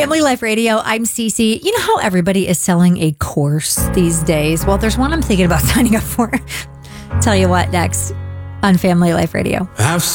Family Life Radio. I'm Cece. You know how everybody is selling a course these days? Well, there's one I'm thinking about signing up for. Tell you what, next on Family Life Radio. Have